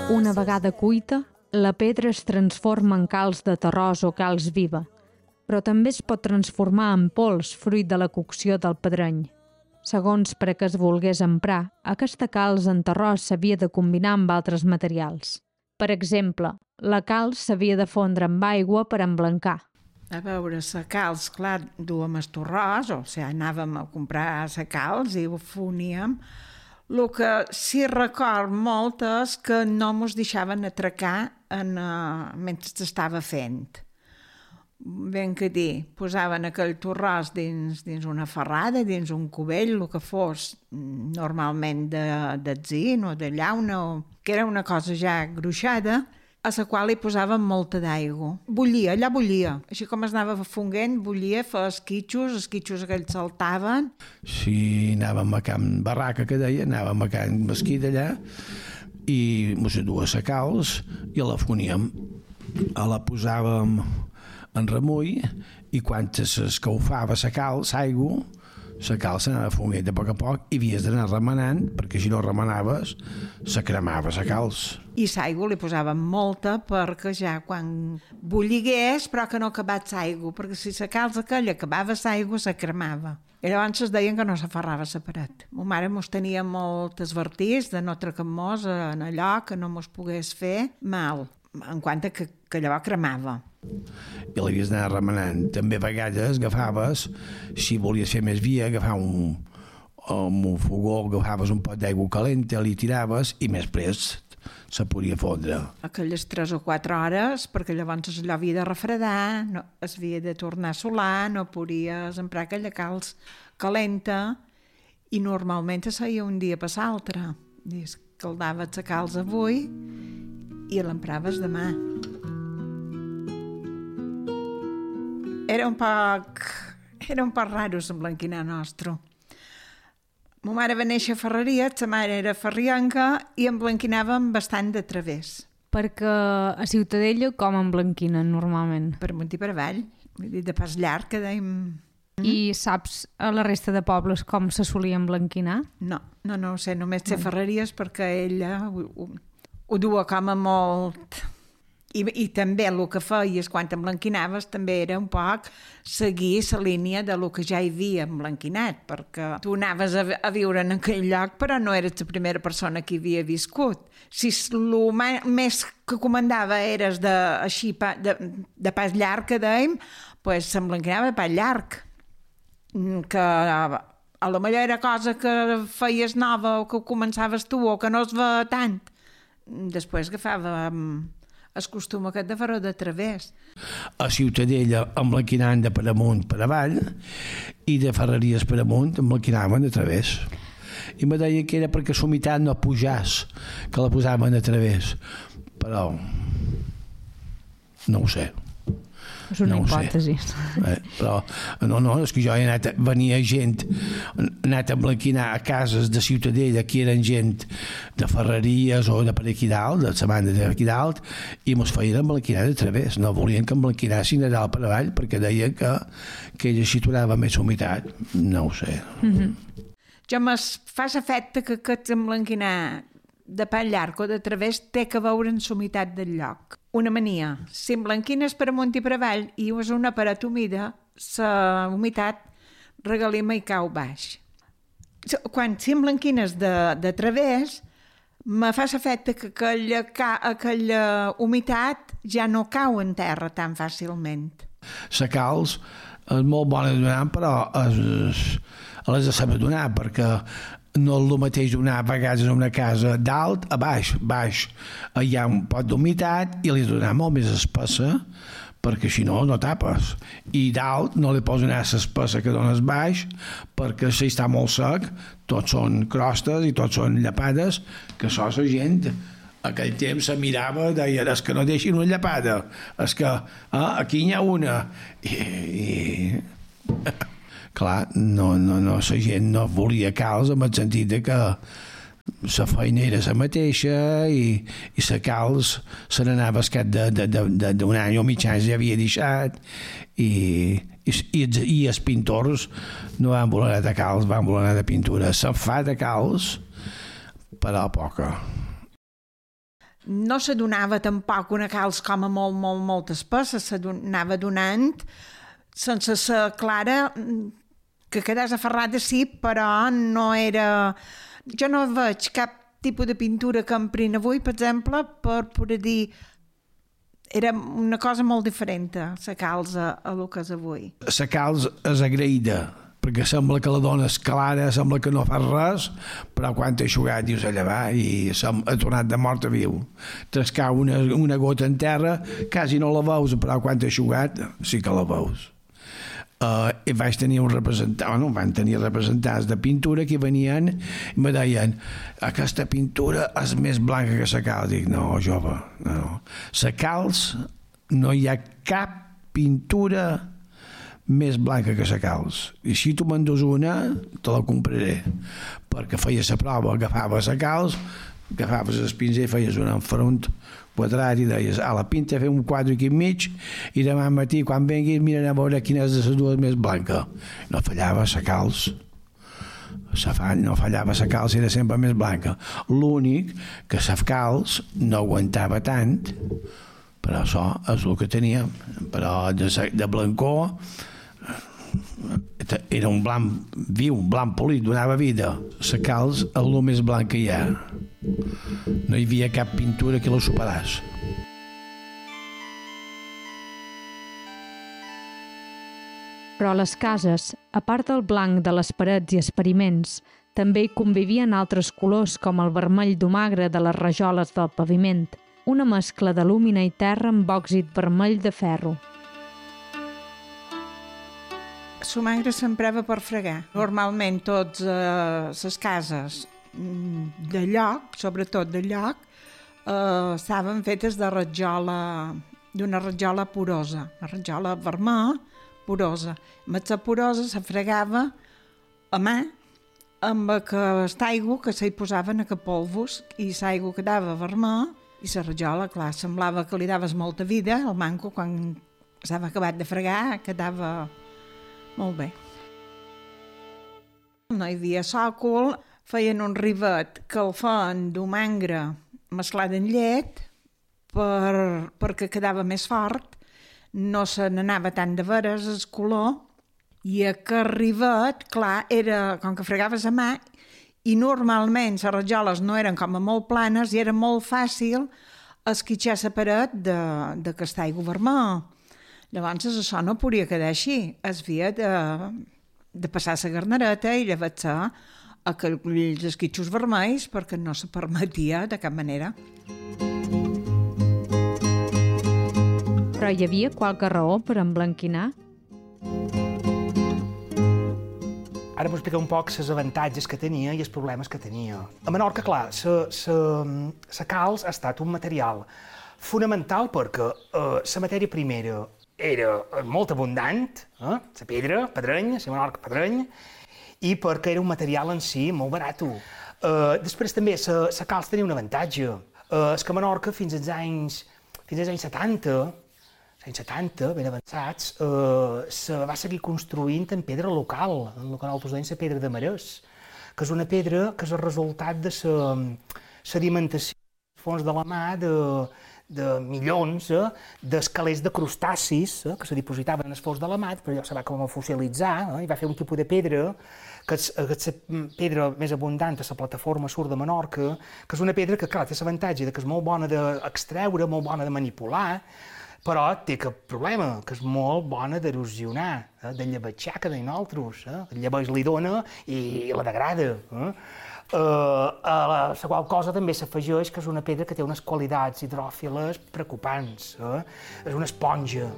Una vegada cuita, la pedra es transforma en calç de terròs o calç viva, però també es pot transformar en pols fruit de la cocció del pedreny. Segons per a què es volgués emprar, aquesta calç en terròs s'havia de combinar amb altres materials. Per exemple, la calç s'havia de fondre amb aigua per emblancar. A veure, la calç, clar, duem el torròs, o sigui, anàvem a comprar la calç i ho foníem. El que sí record molt és que no ens deixaven atracar mentre s'estava fent. Ben que dir, posaven aquell torròs dins una ferrada, dins un cubell, el que fos, normalment de zinc o de llauna, que era una cosa ja gruixada, a la qual hi posàvem molta d'aigua. Bullia, allà bullia. Així com es anava fonguent, bullia, feia esquitxos aquells saltaven. Sí, anàvem a Can Barraca, que deia, anàvem a Can Mesquida allà, i mos duia la calç i la foníem. La posàvem en remull i quan s'escaufava la calç, l'aigua, la calç s'anava fonguent a poc i havies d'anar remenant, perquè si no remenaves se cremava la calç. I l'aigua li posàvem molta perquè ja quan bulligués, però que no acabés l'aigua, perquè si la calç aquella acabava l'aigua se cremava. I llavors es deien que no s'aferrava la paret. Ma mare mos tenia molt esvertits de no trecar-mos en allò que no mos pogués fer mal, en quant que llavors cremava. I l'havies d'anar remenant. També a vegades agafaves, si volies fer més via, amb un fogó, agafaves un pot d'aigua calenta, li tiraves i més prest se podia fondre. Aquelles 3 o 4 hores, perquè llavors allò havia de refredar, no, es havia de tornar a solar, no podies emprar aquella calç calenta, i normalment es feia un dia per l'altre. Escaldaves la calç avui i l'empraves demà. Era un poc raro l'emblanquinar nostre. Ma mare va néixer a Ferreria, sa mare era ferrianca i emblanquinàvem bastant de través. Perquè a Ciutadella com emblanquinen normalment? Per amunt i per avall, vull dir, de pas llarg, que dèiem... I saps a la resta de pobles com se solia emblanquinar? No ho sé, només sé Ferreries perquè ella ho dua com a molt... I també el que feies quan emblanquinaves també era un poc seguir la línia de lo que ja hi havia emblanquinat, perquè tu anaves a viure en aquell lloc però no eres la primera persona que hi havia viscut. Si el més que comandava eres de pas llarg, que dèiem, doncs s'emblanquinava de pas llarg. Que a lo millor era cosa que feies nova o que començaves tu o que no es veia tant. Després agafàvem el costum aquest de fer-ho de través. A Ciutadella emblanquinaven de per amunt per avall i de Ferreries per amunt emblanquinaven de través. I me deia que era perquè la humitat no pujàs, que la posaven de través. Però no ho sé. És una hipòtesi. Però no, és que jo venia gent, he anat a emblanquinar a cases de Ciutadella que eren gent de Ferreries o de per aquí dalt, de la banda d'aquí dalt, i mos feien emblanquinar de través. No volien que emblanquinassin de dalt per avall perquè deien que ella situava més humitat. No ho sé. Jo me fa l'efecte que aquest emblanquinar de pas llarg o de través té que veure en la humitat del lloc. Una mania. Si emblanquines per amunt i per avall i és una paret humida, la humitat regalima i cau baix. Si emblanquines de través, me fa l'efecte que aquella humitat ja no cau en terra tan fàcilment. La calç és molt bona de donar, però les de saber donar, perquè no és el mateix donar a vegades en una casa dalt a baix. Hi ha un pot d'humitat i li has de donar molt més espessa perquè si no tapes. I dalt no li pots donar l'espessa que dones baix perquè si està molt sec tots són crostes i tots són llapades que la gent aquell temps se mirava, deia, és que no deixin una llapada, és que aquí n'hi ha una i clar, la gent no volia calç en el sentit que la feina era la mateixa i la calç se n'anava escat d'un any o mig any ja havia deixat i els pintors no van voler anar de calç, van voler anar de pintura. Se'n fa de calç, però poca. no se donava tampoc una calç com a molt espessa, se anava donant sense ser clara, que quedés aferrada sí, però no era... Jo no veig cap tipus de pintura que emprin avui, per exemple, per poder dir... Era una cosa molt diferent, la calç a el que és avui. La calç és agraïda, perquè sembla que la dona és clara, sembla que no fa res, però quan t'ha eixugat dius allà va i ha tornat de mort a viu. T'escau una gota en terra, quasi no la veus, però quan t'ha eixugat sí que la veus. I vaig tenir un representant, van tenir representants de pintura que venien i me deien, aquesta pintura és més blanca que la calç. Dic, no, jove, no. La calç no hi ha cap pintura més blanca que la calç. I si tu m'endús una, te la compraré. Perquè feia la prova, agafaves la calç, agafaves el pinzell, feies un enfront quadrat i deies, a la pinta fem un quadre aquí enmig i demà al matí quan venguis mirem a veure quina és de les dues més blanca. No fallava la calç. No fallava la calç, era sempre més blanca. L'únic que la calç no aguantava tant, però això és el que teníem. Però de blancor era un blanc viu, un blanc polit, donava vida. La calç és el més blanc que hi ha. No hi havia cap pintura que la superàs. Però a les cases, a part del blanc de les parets i experiments, també hi convivien altres colors com el vermell d'omagre de les rajoles del paviment, una mescla de lúmina i terra amb òxid vermell de ferro. L'omagre s'emprava per fregar. Normalment tots les cases de lloc, sobretot de lloc, estaven fetes de ratjola, d'una ratjola porosa, una ratjola vermella porosa. Amb la porosa se fregava a mà amb aquesta aigua que s'hi posaven a polvos i l'aigua quedava vermella i la ratjola, clar, semblava que li daves molta vida. El manco, quan s'havia acabat de fregar, quedava molt bé. No hi havia sòcol, feien un rivet que el feien d'omangre mesclat en llet perquè quedava més fort, no se n'anava tant de veres el color, i aquest rivet, clar, era com que fregaves a mà i normalment les rajoles no eren com a molt planes i era molt fàcil esquitxar la paret d'aquesta aigua vermella. Llavors això no podia quedar així, es havia de passar la garnereta i llevar-se aquells esquitxos vermells perquè no se permetia de cap manera. Però hi havia qualque raó per emblanquinar? Ara vos explico un poc els avantatges que tenia i els problemes que tenia. A Menorca, clar, la calç ha estat un material fonamental perquè la matèria primera era molt abundant, la pedra, pedreny, la Menorca pedreny, i perquè era un material en si molt barat. Després també la calç tenia un avantatge. És que a Menorca fins als anys 70, ben avançats, se va seguir construint en pedra local, en el que nosaltres deim la pedra de Marès, que és una pedra que és el resultat de la sedimentació del fons de la mà de milions d'esquelets de crustacis que se dipositaven en el fons de la mà, però allò se va com a fossilitzar i va fer un tipus de pedra que és la pedra més abundant a la plataforma sud de Menorca, que és una pedra que, clar, té l'avantatge que és molt bona d'extreure, molt bona de manipular, però té cap problema, que és molt bona d'erosionar, de llevatxar, que deim nosaltres. El lleveig li dona i la degrada. A la qual cosa també s'afegeix que és una pedra que té unes qualitats hidròfiles preocupants. És una esponja.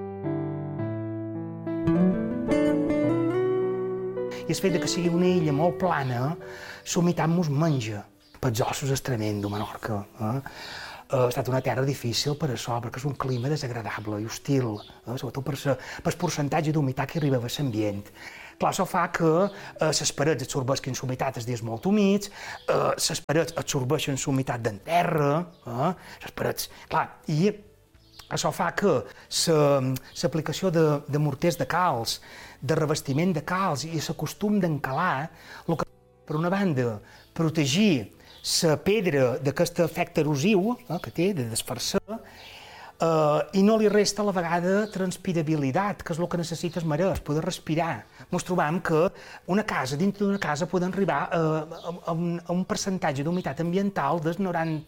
I el fet que sigui una illa molt plana, la humitat mos menja. Pels ossos és tremendo, Menorca. Ha estat una terra difícil per això, perquè és un clima desagradable i hostil, sobretot pel percentatge d'humitat que arriba a l'ambient. Clar, això fa que les parets absorbeixin l'humitat els dies molt humits, les parets absorbeixen l'humitat d'en terra, les parets... Clar, i això fa que l'aplicació de morters de calç, de revestiment de calç i el costum d'encalar, el que per una banda protegir la pedra d'aquest efecte erosiu que té, de desfarçar, i no li resta a la vegada transpirabilitat, que és el que necessita el marès, poder respirar. Ens trobam que dintre d'una casa poden arribar a un percentatge d'humitat ambiental del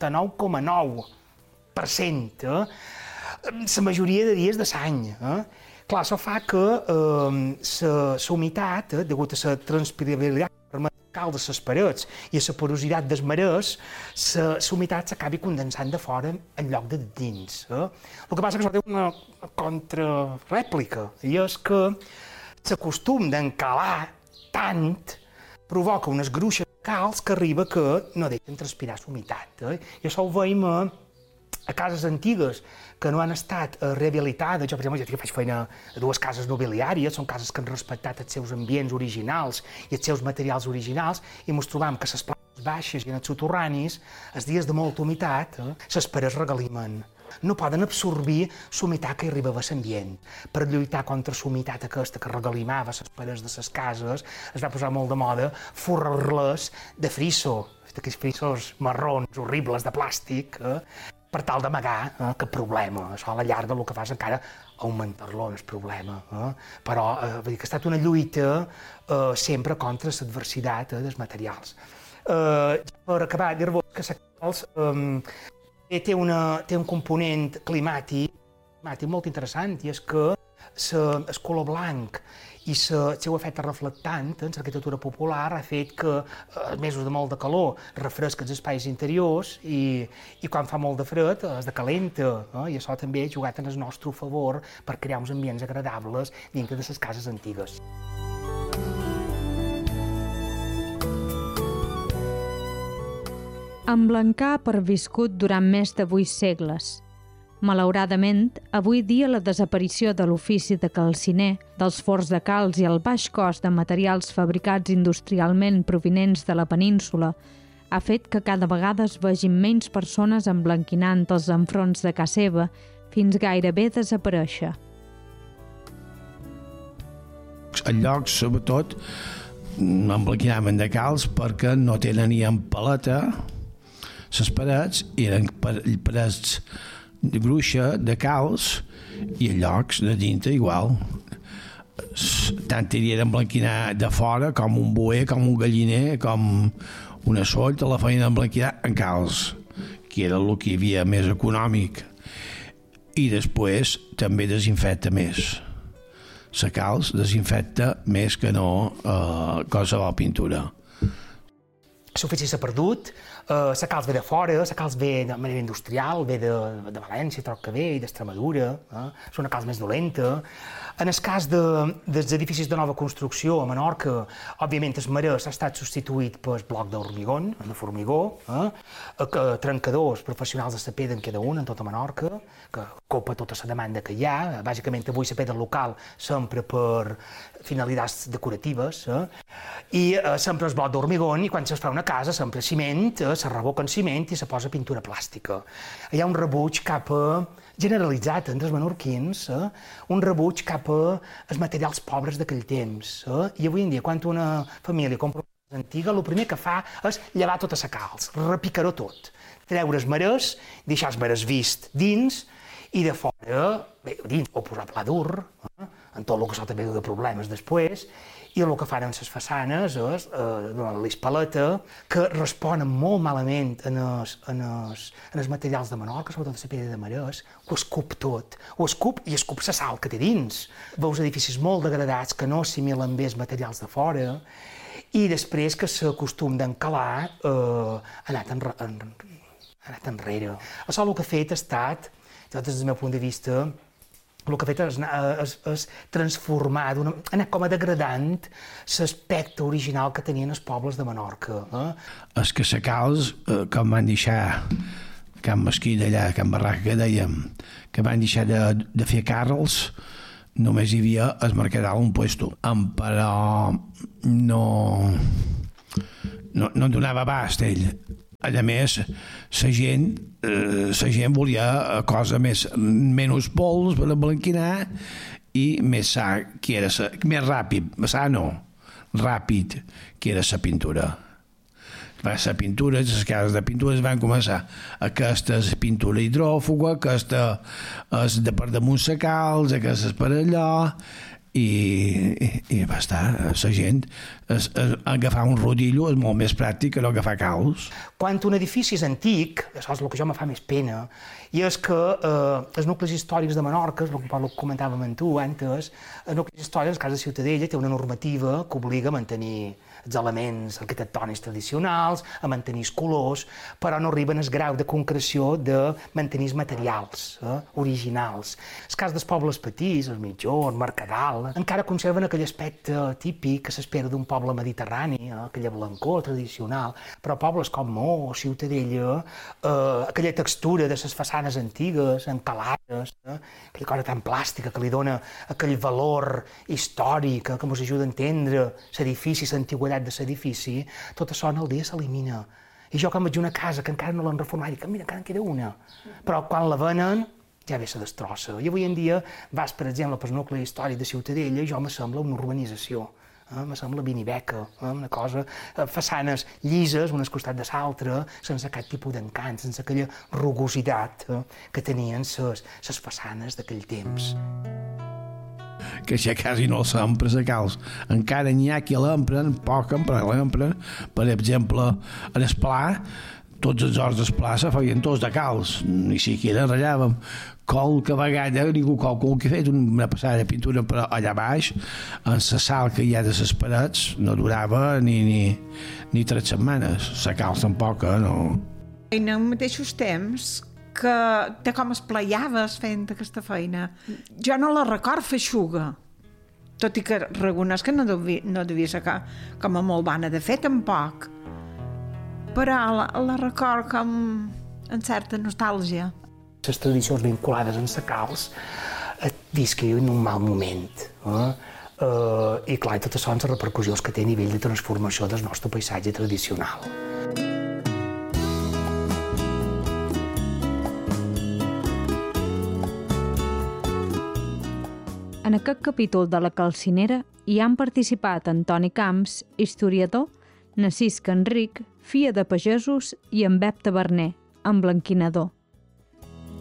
99,9%. La majoria de dies de l'any. Clar, això fa que la humitat, degut a la transpirabilitat de les parets i a la porositat dels marès, la humitat s'acabi condensant de fora en lloc de dins. El que passa és que això té una contrarèplica, i és que l'acostum d'encalar tant provoca unes gruixes de calç que arriba que no deixen transpirar la humitat. I això ho veiem a cases antigues que no han estat rehabilitades. Jo, per exemple, jo faig feina a dues cases nobiliàries, són cases que han respectat els seus ambients originals i els seus materials originals, i ens trobam que les plantes baixes i en els soterranis, els dies de molta humitat, les parets regalimen. No poden absorbir la humitat que arriba a l'ambient. Per lluitar contra la humitat aquesta que regalimava les parets de les cases, es va posar molt de moda forrar-les de friso, d'aquells frisos marrons horribles de plàstic, per tal d'amagar aquest problema. Això a la llarga el que fa és encara augmentar-lo el problema. Però vull dir que ha estat una lluita sempre contra l'adversitat dels materials. Per acabar, dir-vos que la calç té un component climàtic molt interessant, i és que el color blanc i el seu efecte reflectant en l'arquitectura popular ha fet que els mesos de molt de calor refresca els espais interiors i quan fa molt de fred es decalenta, i això també ha jugat en el nostre favor per crear uns ambients agradables dintre de les cases antigues. Emblancar ha perviscut durant més de 8 segles. Malauradament, avui dia la desaparició de l'ofici de calciner, dels forns de calç i el baix cost de materials fabricats industrialment provinents de la península ha fet que cada vegada es vegin menys persones emblanquinant els enfronts de casa seva fins gairebé desaparèixer. En llocs, sobretot, emblanquinaven de calç perquè no tenien paleta, les parets eren parets de gruixa, de calç, i a llocs de dintre igual. Tant era emblanquinar de fora com un boer, com un galliner, com una soll, te la feien emblanquinar en calç, que era el que hi havia més econòmic. I després també desinfecta més. La calç desinfecta més que no qualsevol pintura. L'ofici s'ha perdut, la calç ve de fora, la calç ve de manera industrial, ve de València, troc que ve, i d'Extremadura, és una calç més dolenta. En el cas dels edificis de nova construcció a Menorca, òbviament el marès ha estat substituït pel bloc d'hormigó, de formigó, trencadors professionals de la pedra en queda un en tota Menorca, que copa tota la demanda que hi ha. Bàsicament avui la pedra local s'empra per finalitats decoratives, i s'empra el bloc d'hormigó, i quan es fa una casa s'empra ciment, se revoca en ciment i se posa pintura plàstica. Hi ha un rebuig generalitzat entre els menorquins, un rebuig cap als materials pobres d'aquell temps. I avui en dia, quan una família compra una casa antiga, el primer que fa és llevar tota la calç, repicar-ho tot, treure el marès, deixar el marès vist dins, i de fora, dins, o posar pla dur, en tot el que això també de problemes després, i el que fan en les façanes és l'ispaleta, que responen molt malament en els materials de Menorca, sobretot la pedra de marès, ho escup tot, ho escup i escup la sal que té dins. Veus edificis molt degradats que no assimilen bé els materials de fora, i després que l'acostum d'encalar ha anat enrere. Això el que ha fet ha estat, des del meu punt de vista, el que ha fet és transformar, anar com a degradant l'aspecte original que tenien els pobles de Menorca. És que la calç, com van deixar Can Mesquida allà, Can Barraca, que dèiem, que van deixar de fer carrels, només hi havia el mercadal un puesto. Però no donava abast ell. A més, la gent volia cosa menys pols per emblanquinar i més sa, que era més ràpid, sa no, ràpid, que era la pintura. va ser pintura, les cases de pintures van començar. Aquesta és pintura hidròfuga, aquesta és de per damunt secals, aquesta és per allò, i va estar, la gent agafar un rodillo és molt més pràctic que no agafar calç. Quan un edifici és antic, això és el que jo me fa més pena, i és que els nuclis històrics de Menorca, el que comentàvem amb tu antes, els nuclis històrics, el cas de Ciutadella, té una normativa que obliga a mantenir els elements arquitectònics tradicionals, a mantenir els colors, però no arriben al grau de concreció de mantenir els materials originals. El cas dels pobles petits, el Mitjó, el Mercadal, encara conserven aquell aspecte típic que s'espera d'un poble mediterrani, aquella blancor tradicional, però pobles com Mó, Ciutadella, aquella textura de les façanes antigues, encalades, aquella cosa tan plàstica que li dona aquell valor històric que ens ajuda a entendre l'edifici, l'antiguitat de l'edifici, tot això en el dia s'elimina. I jo quan veig una casa que encara no l'han reformat, dic, mira, encara en queda una. Però quan la venen, ja bé se destrossa. I avui en dia vas, per exemple, pel nucli històric de Ciutadella i jo me sembla una urbanització. Me sembla Vinibeca, una cosa, façanes llises, un al costat de l'altre, sense cap tipus d'encant, sense aquella rugositat que tenien les façanes d'aquell temps. Que ja quasi no s'empra a calç. Encara n'hi ha qui l'empren, poc l'empren. Per exemple, a l'Esplà, tots els horts d'Esplà se feien tots de calç, ni siquiera ratllàvem. Qualque vegada ningú que ha fet una passada de pintura, però allà baix, en la sal que hi ha de les parets, no durava ni 3 setmanes. La calç tampoc, no. En els mateixos temps que com es playaves fent aquesta feina. Jo no la record feixuga, tot i que reconeix que no devia ser com a molt bona de fer tampoc, però la record com amb certa nostàlgia. Les tradicions vinculades amb la calç visquin un mal moment. I clar, tot això són les repercussions que té a nivell de transformació del nostre paisatge tradicional. En aquest capítol de La Calcinera hi han participat Antoni Camps, historiador, Narcís Canric, filla de pagesos, i en Bep Taverner, emblanquinador.